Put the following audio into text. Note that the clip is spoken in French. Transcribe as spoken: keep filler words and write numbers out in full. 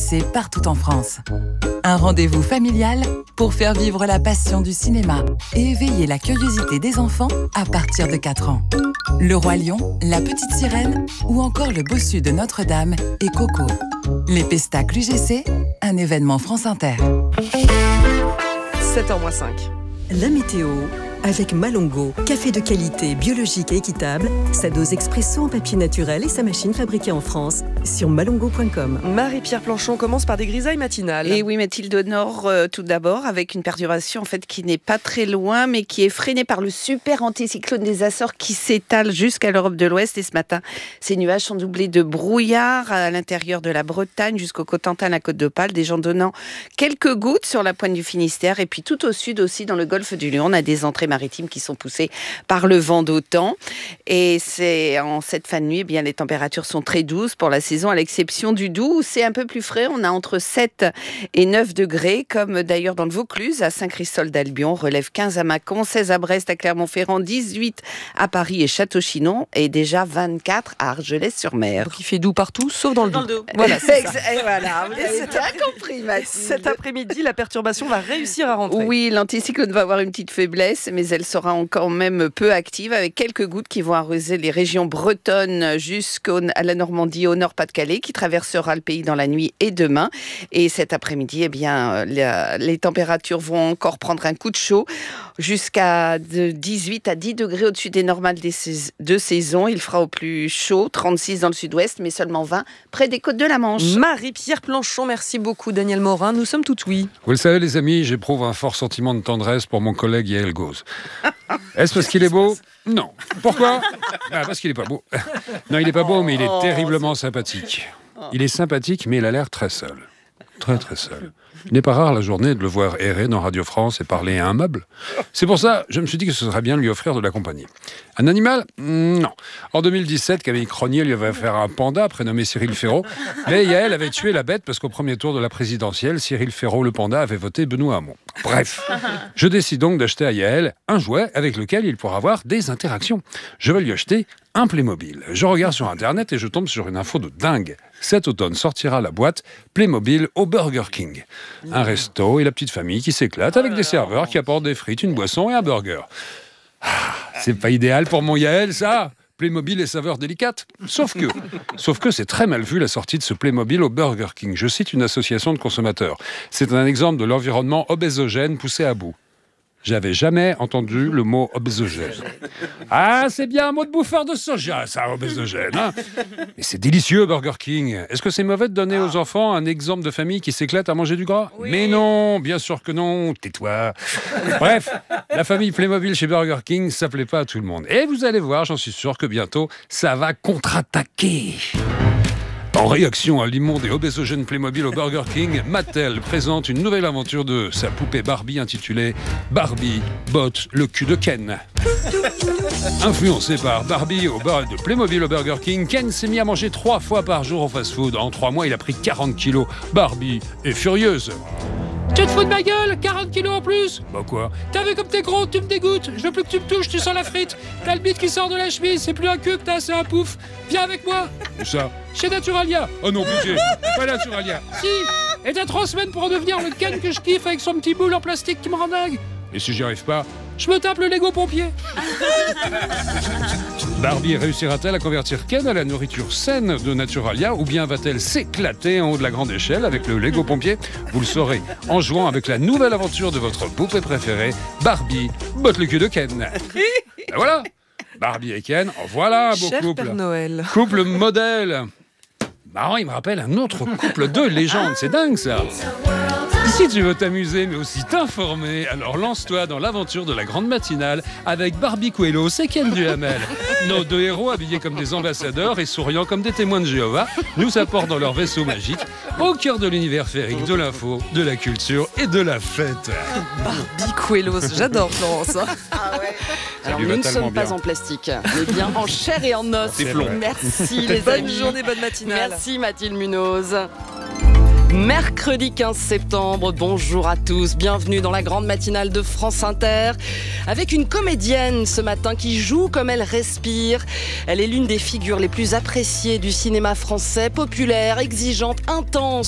C partout en France. Un rendez-vous familial pour faire vivre la passion du cinéma et éveiller la curiosité des enfants à partir de quatre ans. Le Roi Lion, La Petite Sirène ou encore Le Bossu de Notre-Dame et Coco. Les Pestacles U G C, un événement France Inter. sept heures moins cinq. La météo avec Malongo, café de qualité, biologique et équitable, sa dose expresso en papier naturel et sa machine fabriquée en France sur malongo point com. Marie-Pierre Planchon commence par des grisailles matinales. Et oui, Mathilde, au nord euh, tout d'abord, avec une perturbation en fait qui n'est pas très loin, mais qui est freinée par le super anticyclone des Açores qui s'étale jusqu'à l'Europe de l'Ouest. Et ce matin, ces nuages sont doublés de brouillard à l'intérieur de la Bretagne jusqu'au Cotentin, la Côte d'Opale, des gens donnant quelques gouttes sur la pointe du Finistère. Et puis tout au sud aussi, dans le golfe du Lion, on a des entrées maritimes qui sont poussées par le vent d'OTAN. Et c'est en cette fin de nuit, eh bien, les températures sont très douces pour la saison, à l'exception du Doubs, où c'est un peu plus frais. On a entre sept et neuf degrés, comme d'ailleurs dans le Vaucluse, à Saint-Christol-d'Albion, relève quinze à Mâcon, seize à Brest, à Clermont-Ferrand, dix-huit à Paris et Château-Chinon, et déjà vingt-quatre à Argelès-sur-Mer. Donc il fait doux partout, sauf dans le Doubs. Voilà, c'est ex- et voilà, vous Et avez cet bien après- compris, Mathilde. Cet après-midi, la perturbation va réussir à rentrer. Oui, l'anticyclone va avoir une petite faiblesse, mais elle sera encore même peu active, avec quelques gouttes qui vont arroser les régions bretonnes jusqu'à la Normandie, au nord Pas-de-Calais, qui traversera le pays dans la nuit et demain. Et cet après-midi, eh bien, les, les températures vont encore prendre un coup de chaud, jusqu'à de dix-huit à dix degrés au-dessus des normales des sais- de saison. Il fera au plus chaud, trente-six dans le sud-ouest, mais seulement vingt près des côtes de la Manche. Marie-Pierre Planchon, merci beaucoup. Daniel Morin, nous sommes tout oui. Vous le savez, les amis, j'éprouve un fort sentiment de tendresse pour mon collègue Yael Gauze. Est-ce parce qu'il est beau ? Non. Pourquoi ? Ah, parce qu'il n'est pas beau. Non, il n'est pas beau, mais il est Oh, terriblement sympathique. Il est sympathique, mais il a l'air très seul. Très, très seul. Il n'est pas rare la journée de le voir errer dans Radio France et parler à un meuble. C'est pour ça, je me suis dit que ce serait bien de lui offrir de la compagnie. Un animal ? Non. En deux mille dix-sept, Camille Cronier lui avait offert un panda prénommé Cyril Ferraud. Mais Yael avait tué la bête parce qu'au premier tour de la présidentielle, Cyril Ferraud, le panda, avait voté Benoît Hamon. Bref, je décide donc d'acheter à Yael un jouet avec lequel il pourra avoir des interactions. Je vais lui acheter un Playmobil. Je regarde sur Internet et je tombe sur une info de dingue. Cet automne sortira la boîte Playmobil au Burger King. Un resto et la petite famille qui s'éclate avec des serveurs qui apportent des frites, une boisson et un burger. Ah, c'est pas idéal pour mon Yael, ça ? Playmobil et saveurs délicates. Sauf que, sauf que c'est très mal vu la sortie de ce Playmobil au Burger King. Je cite une association de consommateurs. C'est un exemple de l'environnement obésogène poussé à bout. J'avais jamais entendu le mot obésogène. Ah, c'est bien un mot de bouffeur de soja, ça, obésogène. Hein, et c'est délicieux, Burger King. Est-ce que c'est mauvais de donner aux enfants un exemple de famille qui s'éclate à manger du gras ? Oui. Mais non, bien sûr que non. Tais-toi. Bref, la famille Playmobil chez Burger King, ça plaît pas à tout le monde. Et vous allez voir, j'en suis sûr que bientôt, ça va contre-attaquer. En réaction à l'immonde et obésogène Playmobil au Burger King, Mattel présente une nouvelle aventure de sa poupée Barbie intitulée Barbie botte le cul de Ken. Influencé par Barbie au bar de Playmobil au Burger King, Ken s'est mis à manger trois fois par jour au fast-food. En trois mois, il a pris quarante kilos. Barbie est furieuse. Tu te fous de ma gueule ? quarante kilos en plus ? Bah quoi ? T'as vu comme t'es gros, tu me dégoûtes. Je veux plus que tu me touches, tu sens la frite. T'as le bite qui sort de la chemise, c'est plus un queue que t'as, c'est un pouf. Viens avec moi. Où ça ? Chez Naturalia. Oh non, pitié. Pas Naturalia. Si. Et t'as trois semaines pour en devenir le Ken que je kiffe avec son petit boule en plastique qui me rend dingue. Et si j'y arrive pas, je me tape le Lego pompier. Barbie réussira-t-elle à convertir Ken à la nourriture saine de Naturalia ou bien va-t-elle s'éclater en haut de la grande échelle avec le Lego pompier ? Vous le saurez en jouant avec la nouvelle aventure de votre poupée préférée, Barbie botte le cul de Ken. Et voilà, Barbie et Ken, voilà un beau Cher couple. Père Noël. Couple modèle. Marrant, il me rappelle un autre couple de légende, c'est dingue ça. Si tu veux t'amuser mais aussi t'informer, alors lance-toi dans l'aventure de la grande matinale avec Barbie Coelho et Ken Duhamel. Nos deux héros habillés comme des ambassadeurs et souriant comme des témoins de Jéhovah nous apportent dans leur vaisseau magique au cœur de l'univers féerique de l'info, de la culture et de la fête. Barbie Coelho, j'adore Florence. Ah ouais. Alors lui nous va ne tellement sommes pas bien. en plastique, mais bien en chair et en os. C'est vrai. Merci les Bonne amis. journée, bonne matinale. Merci Mathilde Munoz. Mercredi quinze septembre, bonjour à tous, bienvenue dans la grande matinale de France Inter avec une comédienne ce matin qui joue comme elle respire. Elle est l'une des figures les plus appréciées du cinéma français, populaire, exigeante, intense.